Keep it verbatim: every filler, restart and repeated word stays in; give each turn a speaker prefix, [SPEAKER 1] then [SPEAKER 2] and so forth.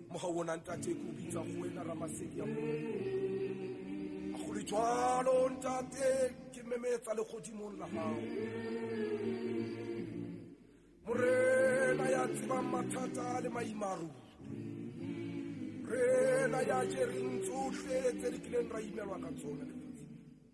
[SPEAKER 1] Mohawona ntate ko bitsa go wena Ramasedi ya mo. A go le jwalo ntate ke memetsa le godimong la gago. Morena ya tseba mathata le maimaru. Rena ya jereng tsohle tse di kileng ra imelwa ka tsona.